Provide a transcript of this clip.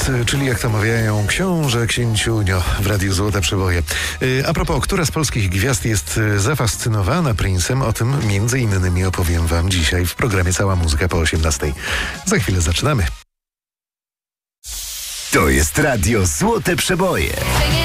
czyli jak to mawiają książę księciunio w Radiu Złote Przeboje. A propos, która z polskich gwiazd jest zafascynowana Prince'em, o tym między innymi opowiem wam dzisiaj w programie Cała Muzyka po 18. Za chwilę zaczynamy. To jest Radio Złote Przeboje.